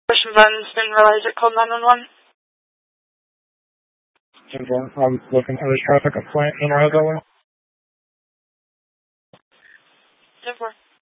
Question buttons been realized at call 911. 10-4, I'm looking for the traffic complaint in Rosella. 10-4.